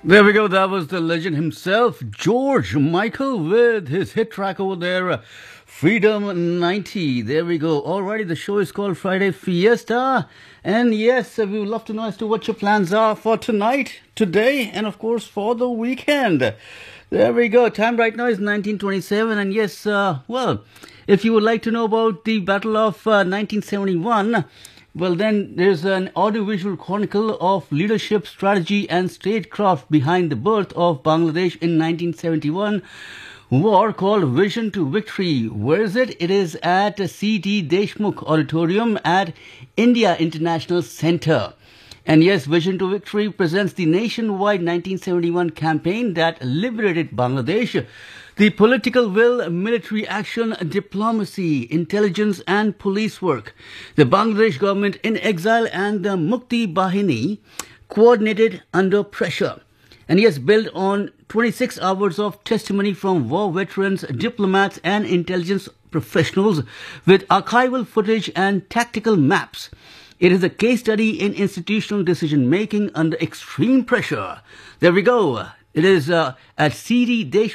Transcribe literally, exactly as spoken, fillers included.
There we go. That was the legend himself, George Michael, with his hit track over there, uh, Freedom ninety. There we go. Alrighty, the show is called Friday Fiesta. And yes, uh, we would love to know as to what your plans are for tonight, today, and of course for the weekend. There we go. Time right now is nineteen twenty-seven. And yes, uh, well, if you would like to know about the Battle of uh, nineteen seventy-one, well, then there's an audiovisual chronicle of leadership, strategy and statecraft behind the birth of Bangladesh in nineteen seventy-one war called Vision to Victory. Where is it? It is at C D Deshmukh Auditorium at India International Center. And yes, Vision to Victory presents the nationwide nineteen seventy-one campaign that liberated Bangladesh. The political will, military action, diplomacy, intelligence and police work. The Bangladesh government in exile and the Mukti Bahini coordinated under pressure. And yes, built on twenty-six hours of testimony from war veterans, diplomats and intelligence professionals with archival footage and tactical maps. It is a case study in institutional decision-making under extreme pressure. There we go. It is uh, at C D Deshmukh